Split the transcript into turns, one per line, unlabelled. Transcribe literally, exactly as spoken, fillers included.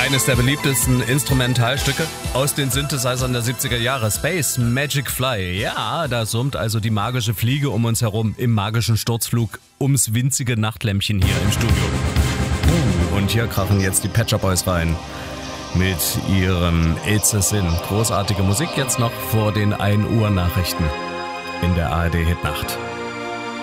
Eines der beliebtesten Instrumentalstücke aus den Synthesizern der siebziger Jahre. Space Magic Fly. Ja, da summt also die magische Fliege um uns herum im magischen Sturzflug ums winzige Nachtlämpchen hier im Studio. Uh, und hier krachen jetzt die Pet Shop Boys rein mit ihrem It's a Sin. Großartige Musik jetzt noch vor den ein Uhr Nachrichten in der A R D Hitnacht.